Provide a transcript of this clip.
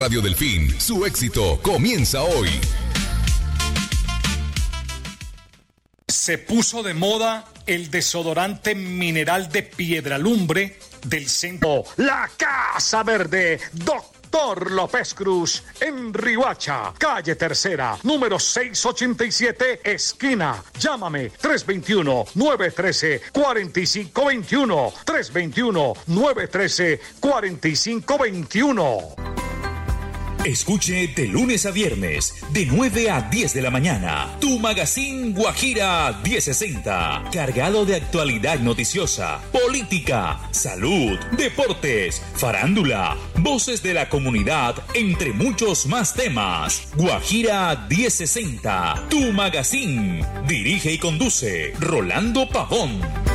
Radio Delfín, su éxito comienza hoy. Se puso de moda el desodorante mineral de Piedralumbre del centro. La Casa Verde, Doctor López Cruz, en Riohacha, calle Tercera, número 687, esquina. Llámame 321-913-4521. 321-913-4521. Escuche de lunes a viernes, de 9 a 10 de la mañana, tu magazine Guajira 1060, cargado de actualidad noticiosa, política, salud, deportes, farándula, voces de la comunidad, entre muchos más temas. Guajira 1060, tu magazine. Dirige y conduce Rolando Pavón.